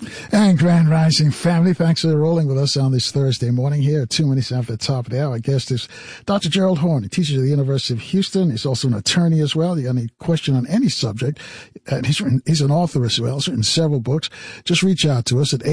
And Grand Rising family, thanks for rolling with us on this Thursday morning here at 2 minutes after the top of the hour. Our guest is Dr. Gerald Horne. He teaches at the University of Houston. He's also an attorney as well. You got any question on any subject? And he's an author as well. He's written several books. Just reach out to us at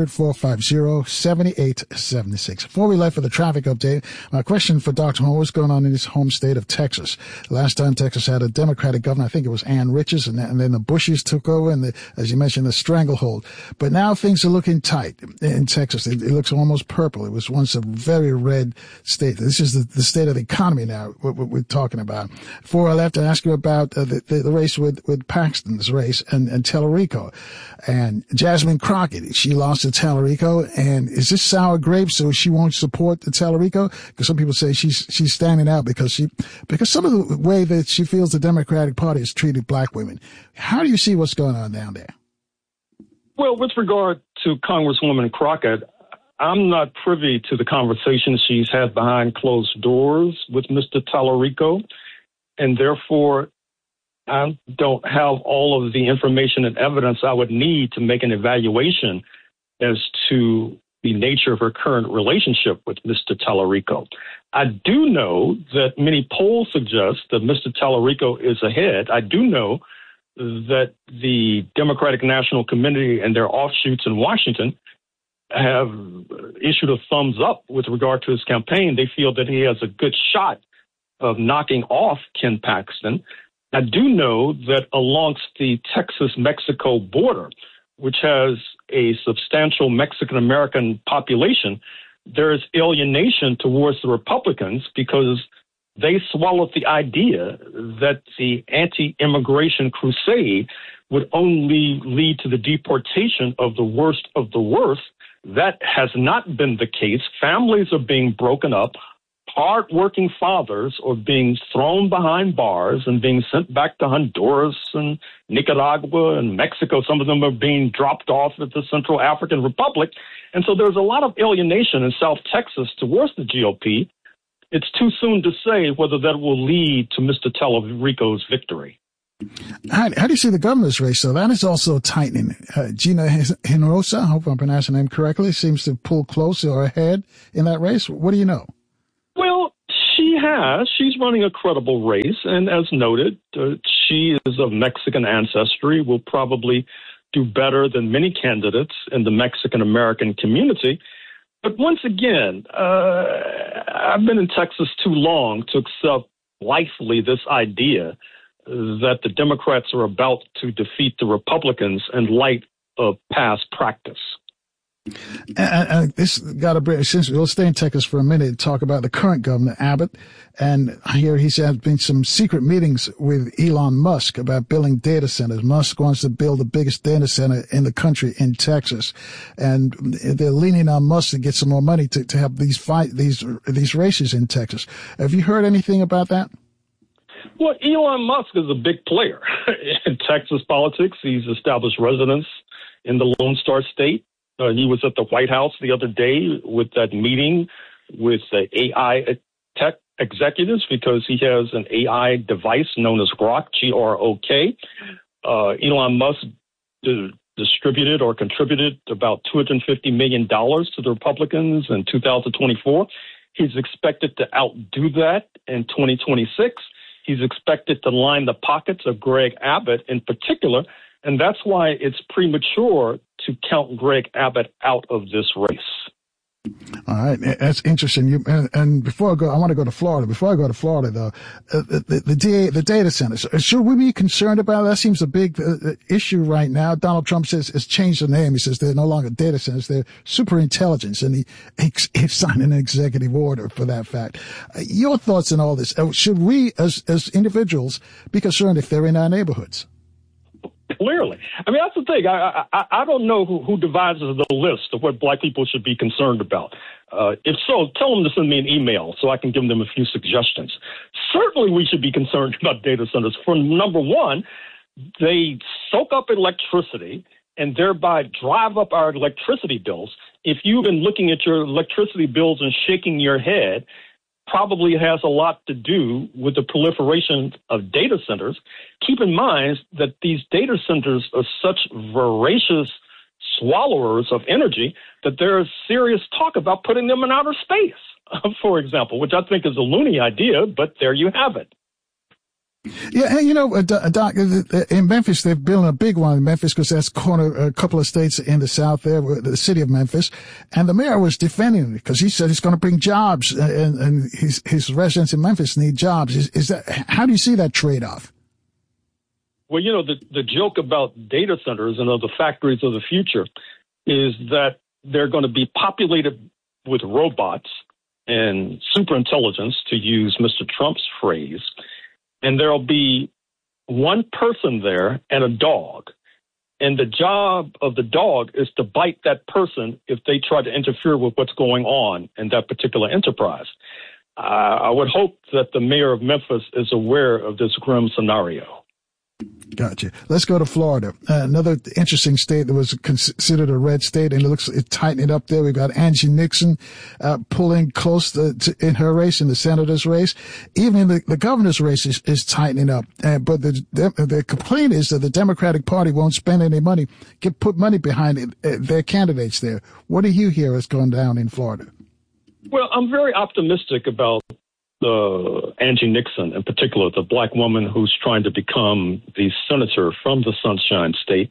800-450-7876. Before we left for the traffic update, my question for Dr. Horne, what's going on in his home state of Texas? Last time Texas had a Democratic governor, I think it was Ann Richards, and then the Bushes took over, and as you mentioned, the stranglehold. But now things are looking tight in Texas. It looks almost purple. It was once a very red state. This is the state of the economy now, what we're talking about. Before I left, I asked you about the race with Paxton's race and Tellerico. And Jasmine Crockett, she lost to Tellerico. And is this sour grapes, so she won't support the Tellerico? Because some people say she's standing out because some of the way that she feels the Democratic Party has treated black women. How do you see what's going on down there? Well, with regard to Congresswoman Crockett, I'm not privy to the conversations she's had behind closed doors with Mr. Tellerico, and therefore I don't have all of the information and evidence I would need to make an evaluation as to the nature of her current relationship with Mr. Tellerico. I do know that many polls suggest that Mr. Tellerico is ahead. I do know that the Democratic National Committee and their offshoots in Washington have issued a thumbs up with regard to his campaign. They feel that he has a good shot of knocking off Ken Paxton. I do know that alongst the Texas-Mexico border, which has a substantial Mexican-American population, there is alienation towards the Republicans because they swallowed the idea that the anti-immigration crusade would only lead to the deportation of the worst of the worst. That has not been the case. Families are being broken up. Hard-working fathers are being thrown behind bars and being sent back to Honduras and Nicaragua and Mexico. Some of them are being dropped off at the Central African Republic. And so there's a lot of alienation in South Texas towards the GOP. It's too soon to say whether that will lead to Mr. Tellerico's victory. How do you see the governor's race? So that is also tightening. Gina Hinojosa, I hope I'm pronouncing her name correctly, seems to pull closer or ahead in that race. What do you know? Well, she's running a credible race. And as noted, she is of Mexican ancestry, will probably do better than many candidates in the Mexican-American community. But once again, I've been in Texas too long to accept lightly this idea that the Democrats are about to defeat the Republicans in light of past practice. And this got to bring, since we'll stay in Texas for a minute and talk about the current governor, Abbott. And here he's had been some secret meetings with Elon Musk about building data centers. Musk wants to build the biggest data center in the country in Texas. And they're leaning on Musk to get some more money to have these races in Texas. Have you heard anything about that? Well, Elon Musk is a big player in Texas politics. He's established residence in the Lone Star State. He was at the White House the other day with that meeting with the AI tech executives because he has an AI device known as Grok, G-R-O-K. Elon Musk distributed or contributed about $250 million to the Republicans in 2024. He's expected to outdo that in 2026. He's expected to line the pockets of Greg Abbott in particular, and that's why it's premature to count Greg Abbott out of this race. All right, that's interesting. And before I go, I want to go to Florida. Before I go to Florida, though, the data centers. Should we be concerned about that? Seems a big issue right now. Donald Trump has changed the name. He says they're no longer data centers; they're super intelligence, and he signed an executive order for that fact. Your thoughts on all this? Should we, as individuals, be concerned if they're in our neighborhoods? Clearly. I mean, that's the thing. I don't know who devises the list of what black people should be concerned about. If so, tell them to send me an email so I can give them a few suggestions. Certainly we should be concerned about data centers. For number one, they soak up electricity and thereby drive up our electricity bills. If you've been looking at your electricity bills and shaking your head, probably has a lot to do with the proliferation of data centers. Keep in mind that these data centers are such voracious swallowers of energy, that there is serious talk about putting them in outer space, for example, which I think is a loony idea, but there you have it. Yeah, and Doc, in Memphis, they're building a big one in Memphis because that's a couple of states in the South there, the city of Memphis. And the mayor was defending it because he said it's going to bring jobs and his residents in Memphis need jobs. Is that, how do you see that trade-off? Well, the joke about data centers and the factories of the future is that they're going to be populated with robots and superintelligence, to use Mr. Trump's phrase. And there'll be one person there and a dog. And the job of the dog is to bite that person if they try to interfere with what's going on in that particular enterprise. I would hope that the mayor of Memphis is aware of this grim scenario. Gotcha. Let's go to Florida. Another interesting state that was considered a red state, and it's tightening up there. We've got Angie Nixon pulling close in her race, in the senator's race. Even the governor's race is tightening up. But the complaint is that the Democratic Party won't spend any money, put money behind their candidates there. What do you hear is going down in Florida? Well, I'm very optimistic about Angie Nixon, in particular, the black woman who's trying to become the senator from the Sunshine State.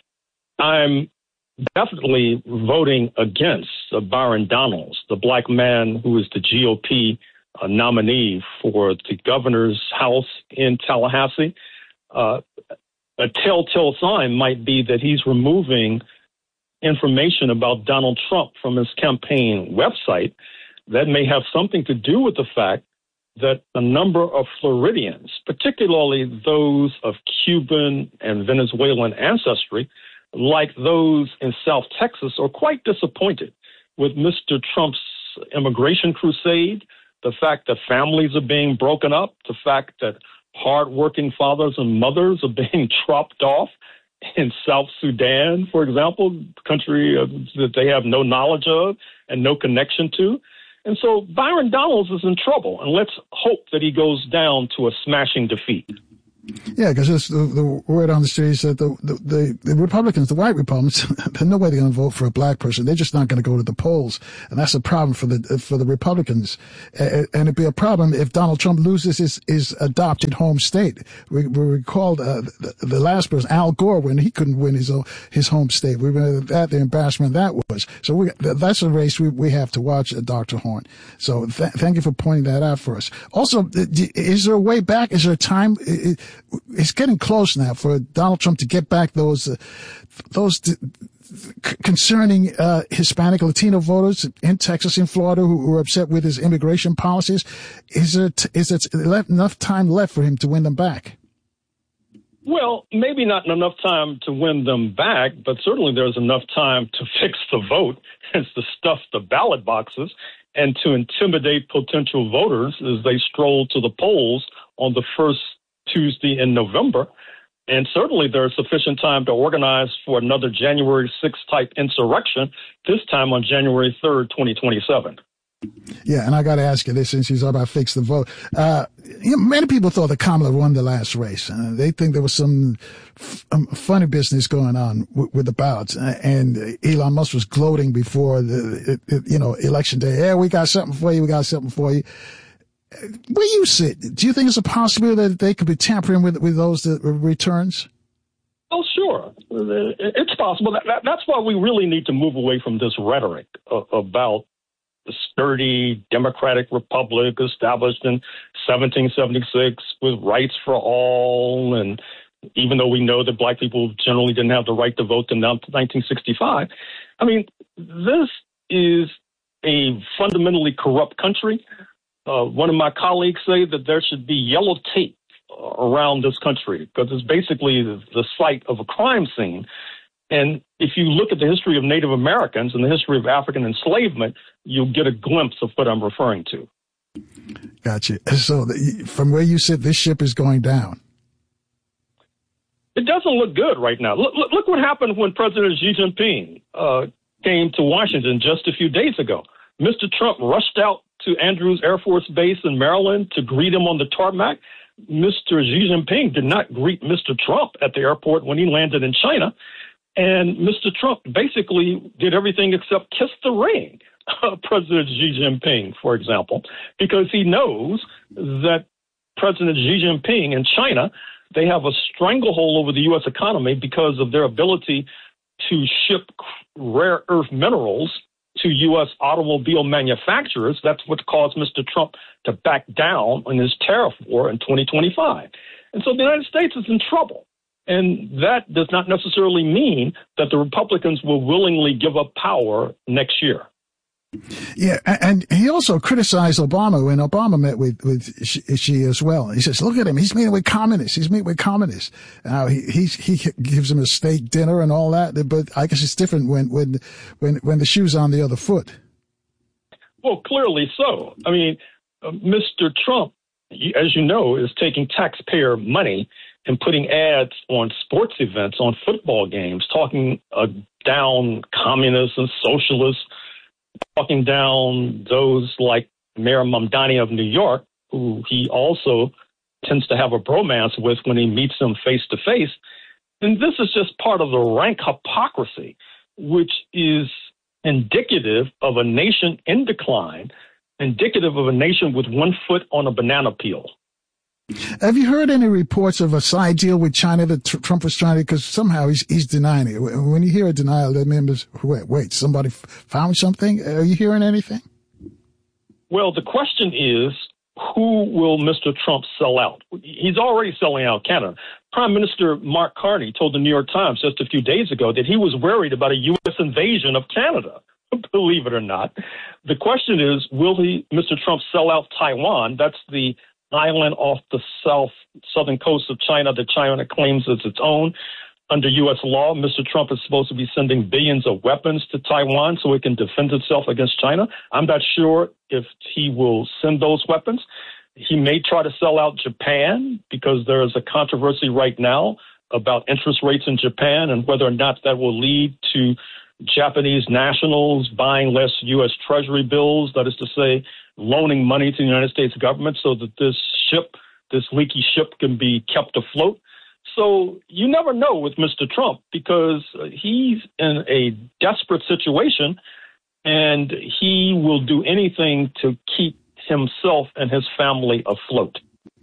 I'm definitely voting against Byron Donalds, the black man who is the GOP nominee for the governor's house in Tallahassee. A telltale sign might be that he's removing information about Donald Trump from his campaign website. That may have something to do with the fact that a number of Floridians, particularly those of Cuban and Venezuelan ancestry, like those in South Texas, are quite disappointed with Mr. Trump's immigration crusade, the fact that families are being broken up, the fact that hardworking fathers and mothers are being chopped off in South Sudan, for example, a country that they have no knowledge of and no connection to. And so Byron Donalds is in trouble, and let's hope that he goes down to a smashing defeat. Yeah, because the word on the street is that the Republicans, the white Republicans, there's no way they're going to vote for a black person. They're just not going to go to the polls, and that's a problem for the Republicans. And it'd be a problem if Donald Trump loses his adopted home state. We recalled the last person, Al Gore, when he couldn't win his home state. We remember that, the embarrassment that was. So that's a race we have to watch, Dr. Horne. So thank you for pointing that out for us. Also, is there a way back? Is there a time? It's getting close now for Donald Trump to get back those concerning Hispanic Latino voters in Texas and Florida who are upset with his immigration policies. Is there enough time left for him to win them back? Well, maybe not enough time to win them back, but certainly there's enough time to fix the vote and to stuff the ballot boxes and to intimidate potential voters as they stroll to the polls on the first Tuesday in November. And certainly there's sufficient time to organize for another January 6th type insurrection, this time on January 3rd, 2027. Yeah, and I got to ask you this since he's about fix the vote. Many people thought that Kamala won the last race. They think there was some funny business going on with the ballots. And Elon Musk was gloating before election day. Yeah, we got something for you. We got something for you. Where you sit, do you think it's a possibility that they could be tampering with those returns? Oh, sure. It's possible. That's why we really need to move away from this rhetoric about the sturdy democratic republic established in 1776 with rights for all. And even though we know that black people generally didn't have the right to vote in 1965, I mean, this is a fundamentally corrupt country. One of my colleagues say that there should be yellow tape around this country because it's basically the site of a crime scene. And if you look at the history of Native Americans and the history of African enslavement, you'll get a glimpse of what I'm referring to. Gotcha. So from where you sit, this ship is going down. It doesn't look good right now. Look what happened when President Xi Jinping came to Washington just a few days ago. Mr. Trump rushed out to Andrews Air Force Base in Maryland to greet him on the tarmac. Mr. Xi Jinping did not greet Mr. Trump at the airport when he landed in China. And Mr. Trump basically did everything except kiss the ring of President Xi Jinping, for example, because he knows that President Xi Jinping in China, they have a stranglehold over the U.S. economy because of their ability to ship rare earth minerals to U.S. automobile manufacturers. That's what caused Mr. Trump to back down on his tariff war in 2025. And so the United States is in trouble. And that does not necessarily mean that the Republicans will willingly give up power next year. Yeah, and he also criticized Obama when Obama met with Xi as well. He says, look at him. He's meeting with communists. He gives him a steak dinner and all that. But I guess it's different when the shoe's on the other foot. Well, clearly so. I mean, Mr. Trump, as you know, is taking taxpayer money and putting ads on sports events, on football games, talking down communists and socialists, talking down those like Mayor Mamdani of New York, who he also tends to have a bromance with when he meets them face to face. And this is just part of the rank hypocrisy, which is indicative of a nation in decline, indicative of a nation with one foot on a banana peel. Have you heard any reports of a side deal with China that Trump was trying to, because somehow he's denying it. When you hear a denial, that means, wait, somebody found something? Are you hearing anything? Well, the question is, who will Mr. Trump sell out? He's already selling out Canada. Prime Minister Mark Carney told the New York Times just a few days ago that he was worried about a U.S. invasion of Canada. Believe it or not. The question is, will Mr. Trump sell out Taiwan? That's the island off the southern coast of China that China claims as its own. Under U.S. law, Mr. Trump is supposed to be sending billions of weapons to Taiwan so it can defend itself against China. I'm not sure if he will send those weapons. He may try to sell out Japan because there is a controversy right now about interest rates in Japan and whether or not that will lead to Japanese nationals buying less U.S. Treasury bills, that is to say, loaning money to the United States government so that this leaky ship can be kept afloat. So you never know with Mr. Trump because he's in a desperate situation and he will do anything to keep himself and his family afloat.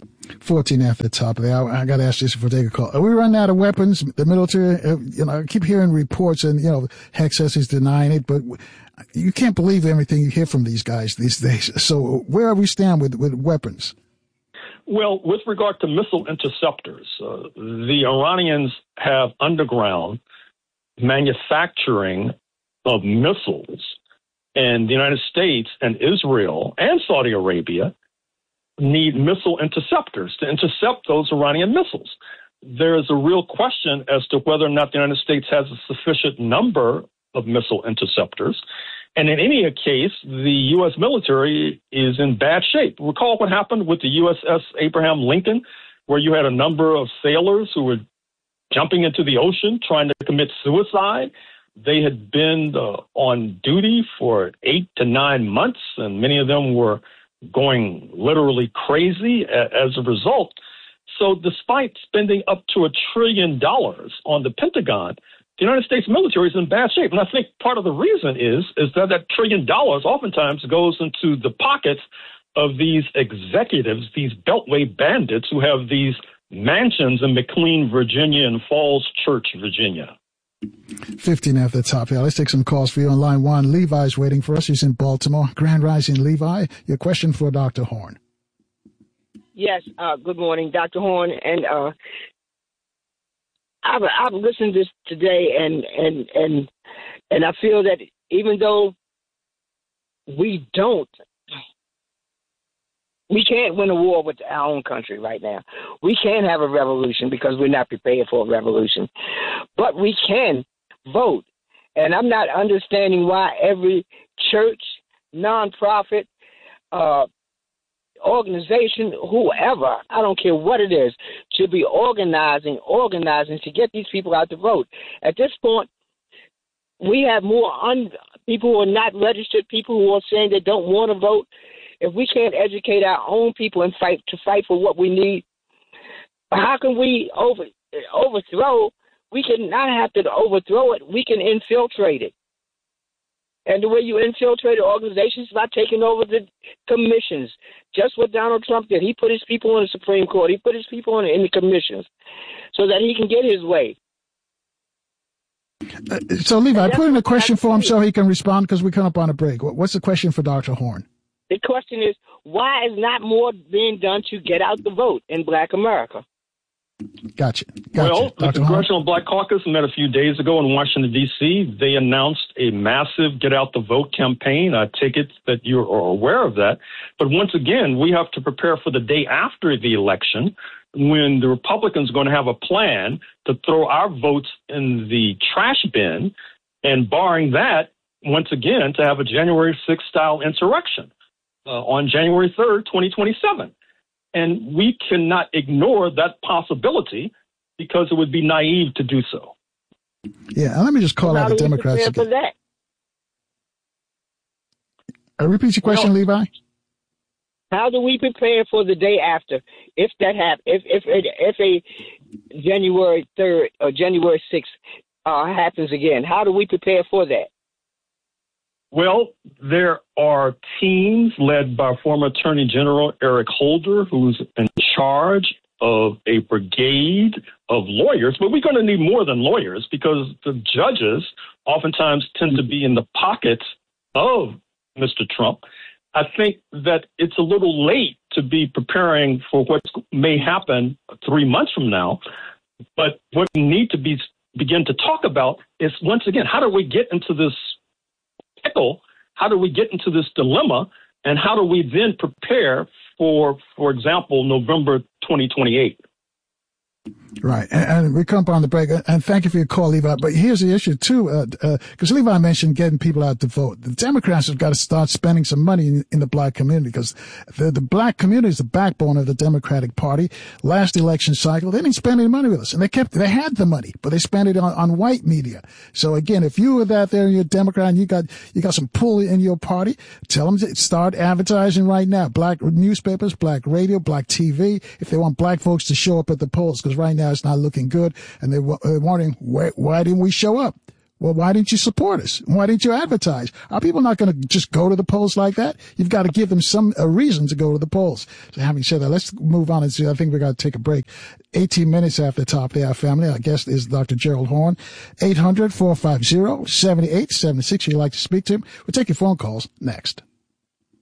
14 after the top of the hour. I got to ask this before I take a call. Are we running out of weapons? The military, I keep hearing reports and, Heck says he's denying it, but you can't believe everything you hear from these guys these days. So where are we stand with weapons? Well, with regard to missile interceptors, the Iranians have underground manufacturing of missiles, and the United States and Israel and Saudi Arabia need missile interceptors to intercept those Iranian missiles. There is a real question as to whether or not the United States has a sufficient number of missile interceptors. And in any case, the U.S. military is in bad shape. Recall what happened with the USS Abraham Lincoln, where you had a number of sailors who were jumping into the ocean trying to commit suicide. They had been on duty for 8 to 9 months, and many of them were going literally crazy as a result. So despite spending up to $1 trillion on the Pentagon, the United States military is in bad shape. And I think part of the reason is that $1 trillion oftentimes goes into the pockets of these executives, these Beltway bandits who have these mansions in McLean, Virginia, and Falls Church, Virginia. 15 after the top here. Let's take some calls for you on line one. Levi's waiting for us. He's in Baltimore. Grand Rising, Levi. Your question for Dr. Horne. Yes. Good morning, Dr. Horne. And I've listened to this today, and I feel that even though we can't win a war with our own country right now. We can't have a revolution because we're not prepared for a revolution. But we can vote. And I'm not understanding why every church, nonprofit, organization, whoever, I don't care what it is, should be organizing to get these people out to vote. At this point, we have more people who are not registered, people who are saying they don't want to vote. If we can't educate our own people and fight for what we need, how can we overthrow We can not have to overthrow it. We can infiltrate it. And the way you infiltrate an organization is by taking over the commissions. Just what Donald Trump did. He put his people in the Supreme Court. He put his people in the commissions so that he can get his way. So, Levi, I put in a question for him so he can respond because we come up on a break. What's the question for Dr. Horne? The question is, why is not more being done to get out the vote in Black America? Gotcha. Well, the Congressional Black Caucus met a few days ago in Washington, D.C. They announced a massive Get Out the Vote campaign. I take it that you're aware of that. But once again, we have to prepare for the day after the election when the Republicans are going to have a plan to throw our votes in the trash bin and, barring that, once again, to have a January 6th style insurrection on January 3rd, 2027. And we cannot ignore that possibility because it would be naive to do so. Yeah, let me just call out the Democrats again. Repeat your question, Levi. How do we prepare for the day after if that happens? If a January 3rd or January 6th happens again, how do we prepare for that? Well, there are teams led by former Attorney General Eric Holder, who's in charge of a brigade of lawyers. But we're going to need more than lawyers because the judges oftentimes tend to be in the pockets of Mr. Trump. I think that it's a little late to be preparing for what may happen 3 months from now. But what we need to begin to talk about is, once again, how do we get into this pickle? How do we get into this dilemma? And how do we then prepare for example, November 2028? Right. And we come up on the break. And thank you for your call, Levi. But here's the issue, too, because Levi mentioned getting people out to vote. The Democrats have got to start spending some money in the black community because the black community is the backbone of the Democratic Party. Last election cycle, they didn't spend any money with us. And they had the money, but they spent it on white media. So again, if you were out there and you're a Democrat and you got some pull in your party, tell them to start advertising right now. Black newspapers, black radio, black TV, if they want black folks to show up at the polls, because right now it's not looking good, and they're wondering, why didn't we show up? Well, why didn't you support us? Why didn't you advertise? Are people not going to just go to the polls like that? You've got to give them a reason to go to the polls. So having said that, let's move on and see. I think we've got to take a break. 18 minutes after the top of the hour, family. Our guest is Dr. Gerald Horne. 800-450-7876. If you'd like to speak to him, we'll take your phone calls next.